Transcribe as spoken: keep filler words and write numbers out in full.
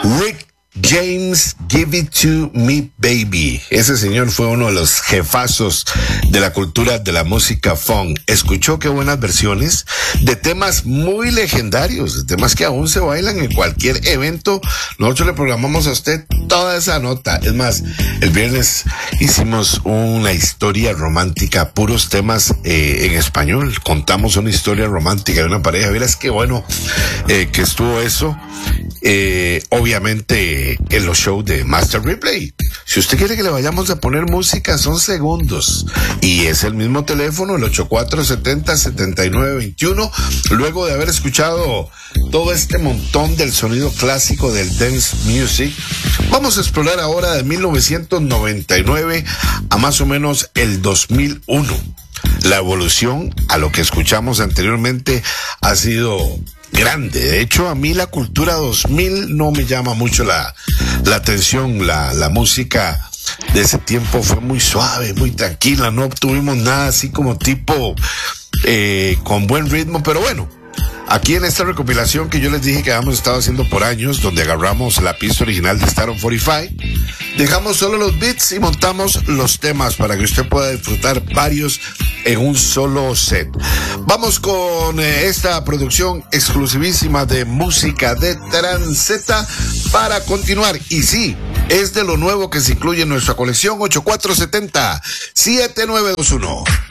Rick James, Give It To Me Baby. Ese señor fue uno de los jefazos de la cultura de la música funk. Escuchó qué buenas versiones de temas muy legendarios, de temas que aún se bailan en cualquier evento. Nosotros le programamos a usted toda esa nota. Es más, el viernes hicimos una historia romántica, puros temas eh, en español. Contamos una historia romántica de una pareja. Verás qué bueno eh, que estuvo eso. Eh, obviamente en los shows de Master Replay. Si usted quiere que le vayamos a poner música, son segundos. Y es el mismo teléfono, el ocho cuatro siete cero, siete nueve dos uno. Luego de haber escuchado todo este montón del sonido clásico del dance music, vamos a explorar ahora de mil novecientos noventa y nueve a más o menos el dos mil uno. La evolución a lo que escuchamos anteriormente ha sido grande. De hecho, a mí la cultura dos mil no me llama mucho la, la atención. La, la música de ese tiempo fue muy suave, muy tranquila. No obtuvimos nada así como tipo eh, con buen ritmo, pero bueno. Aquí en esta recopilación que yo les dije que habíamos estado haciendo por años, donde agarramos la pista original de Star on cuarenta y cinco, dejamos solo los beats y montamos los temas para que usted pueda disfrutar varios en un solo set. Vamos con eh, esta producción exclusivísima de música de Transeta para continuar. Y sí, es de lo nuevo que se incluye en nuestra colección. Ocho cuatro siete cero, siete nueve dos uno.